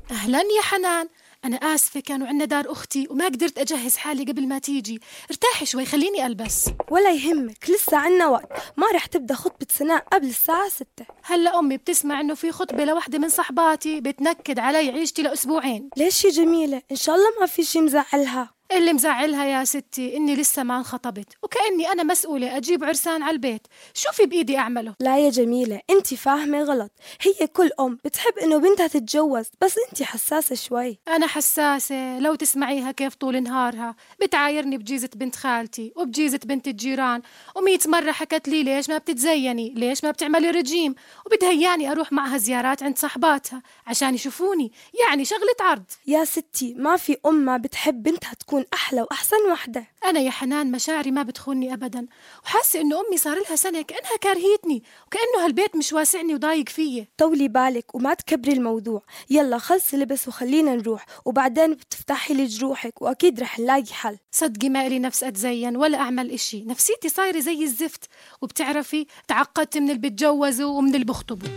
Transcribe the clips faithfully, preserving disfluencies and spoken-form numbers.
أهلا يا حنان، أنا آسفة كانوا عندنا دار أختي وما قدرت أجهز حالي قبل ما تيجي. ارتاحي شوي خليني ألبس. ولا يهمك، لسه عنا وقت، ما رح تبدأ خطبة سناء قبل الساعة ستة. هلا أمي بتسمع إنه في خطبة لوحدة من صحباتي بتنكد علي عيشتي لأسبوعين. ليش يا جميلة؟ إن شاء الله ما في شي مزعلها. اللي مزعلها يا ستي إني لسه ما انخطبت، وكأني أنا مسؤولة أجيب عرسان على البيت. شو في بإيدي أعمله؟ لا يا جميلة، انتي فاهمة غلط. هي كل أم بتحب إنه بنتها تتجوز، بس انتي حساسة شوي. أنا حساسة؟ لو تسمعيها كيف طول نهارها بتعايرني بجيزة بنت خالتي وبجيزة بنت الجيران، ومية مرة حكت لي ليش ما بتتزيني، ليش ما بتعملي رجيم، وبتهياني أروح معها زيارات عند صحباتها عشان يشوفوني، يعني شغلة عرض. يا ستي، ما في أم ما بتحب بنتها تكون أحلى وأحسن وحدة. أنا يا حنان مشاعري ما بتخوني أبدا، وحاسة إنه أمي صار لها سنة كأنها كارهيتني، وكأنه هالبيت مش واسعني وضايق فيي. طولي بالك وما تكبري الموضوع. يلا خلصي لبس وخلينا نروح، وبعدين بتفتحي لي جروحك وأكيد رح نلاقي حل. صدقي ما إلي نفس أتزين ولا أعمل إشي، نفسيتي صايرة زي الزفت، وبتعرفي تعقدت من اللي بتجوزوا ومن اللي بخطبوا.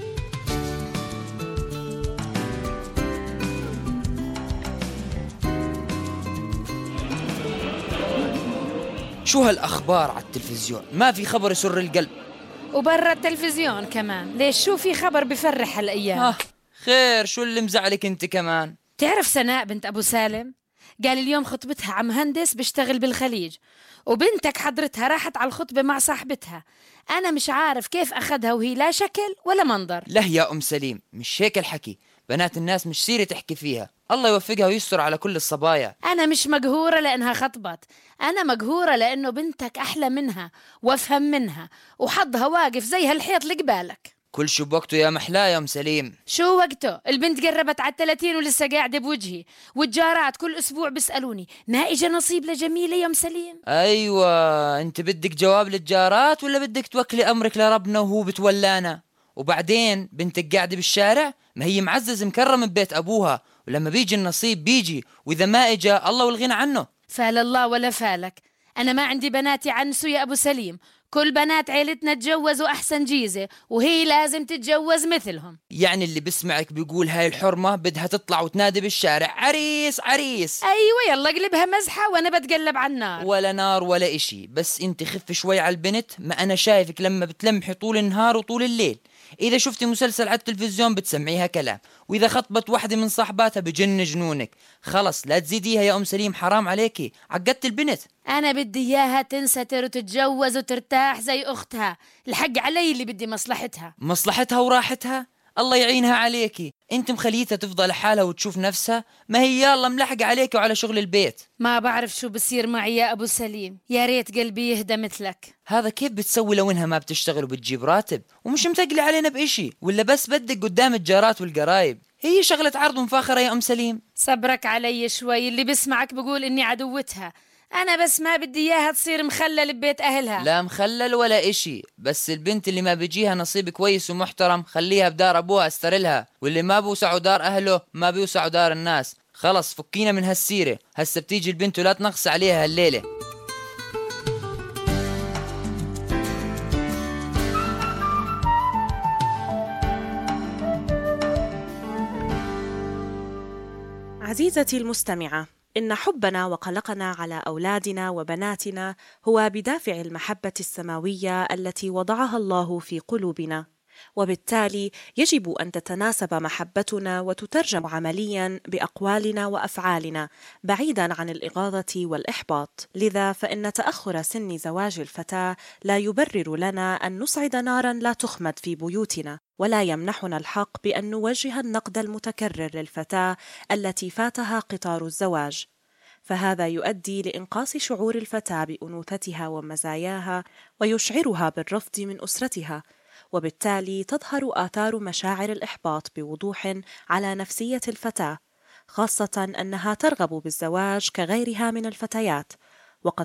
شو هالأخبار على التلفزيون؟ ما في خبر يسر القلب. وبرا التلفزيون كمان، ليش شو في خبر بفرح هالأيام؟ ها خير، شو اللي مزعلك انت كمان؟ تعرف سناء بنت أبو سالم؟ قال اليوم خطبتها عم مهندس بيشتغل بالخليج، وبنتك حضرتها راحت على الخطبة مع صاحبتها. أنا مش عارف كيف أخذها وهي لا شكل ولا منظر. له يا أم سليم، مش هيك الحكي، بنات الناس مش سيرة تحكي فيها، الله يوفقها ويستر على كل الصبايا. أنا مش مقهورة لأنها خطبت، أنا مقهورة لأنه بنتك أحلى منها وأفهم منها، وحظها واقف زي هالحيط اللي قبالك. كل شو بوقته يا محلاه يا أم سليم. شو وقته؟ البنت قربت على الثلاثين ولسه قاعدة بوجهي، والجارات كل أسبوع بيسألوني ما إجا نصيب لجميلة يا أم سليم؟ أيوة، أنت بدك جواب للجارات ولا بدك توكلي أمرك لربنا وهو بتولانا؟ وبعدين بنتك قاعدة بالشارع، ما هي معزز مكرم ببيت أبوها، ولما بيجي النصيب بيجي، وإذا ما إجا الله والغنى عنه. فال الله ولا فالك، أنا ما عندي بنات يعنسوا يا أبو سليم، كل بنات عيلتنا تجوزوا أحسن جيزة، وهي لازم تتجوز مثلهم. يعني اللي بسمعك بيقول هاي الحرمة بدها تطلع وتنادي بالشارع عريس عريس. أيوة يلا قلبها مزحة وأنا بتقلب على النار. ولا نار ولا إشي، بس انت خف شوي على البنت، ما أنا شايفك لما بتلمحي طول النهار وطول الليل. إذا شفتي مسلسل على التلفزيون بتسمعيها كلام، وإذا خطبت واحدة من صاحباتها بجن جنونك. خلص لا تزيديها يا أم سليم، حرام عليكي، عقدت البنت. أنا بدي إياها تنستر وتتجوز وترتاح زي أختها، الحق علي اللي بدي مصلحتها. مصلحتها وراحتها؟ الله يعينها عليكي، انت مخليتها تفضل حالها وتشوف نفسها، ما هي يلا ملحق عليك وعلى شغل البيت. ما بعرف شو بصير معي يا أبو سليم، يا ريت قلبي يهدى مثلك. هذا كيف بتسوي لو انها ما بتشتغل وبتجيب راتب ومش متقلي علينا بإشي، ولا بس بدك قدام الجارات والقرايب؟ هي شغلة عرض ومفاخرة يا أم سليم. صبرك علي شوي، اللي بسمعك بقول إني عدوتها، أنا بس ما بدي إياها تصير مخلل ببيت أهلها. لا مخلل ولا إشي، بس البنت اللي ما بيجيها نصيب كويس ومحترم خليها بدار أبوها استرلها، واللي ما بيوسعوا دار أهله ما بيوسعوا دار الناس. خلص فكينا من هالسيرة، هسه بتيجي البنت ولا تنقص عليها هالليلة. عزيزتي المستمعة، إن حبنا وقلقنا على أولادنا وبناتنا هو بدافع المحبة السماوية التي وضعها الله في قلوبنا، وبالتالي يجب أن تتناسب محبتنا وتترجم عملياً بأقوالنا وأفعالنا بعيداً عن الإغاظة والإحباط. لذا فإن تأخر سن زواج الفتاة لا يبرر لنا أن نصعد ناراً لا تخمد في بيوتنا، ولا يمنحنا الحق بأن نوجه النقد المتكرر للفتاة التي فاتها قطار الزواج، فهذا يؤدي لإنقاص شعور الفتاة بأنوثتها ومزاياها ويشعرها بالرفض من أسرتها، وبالتالي تظهر آثار مشاعر الإحباط بوضوح على نفسية الفتاة، خاصة أنها ترغب بالزواج كغيرها من الفتيات،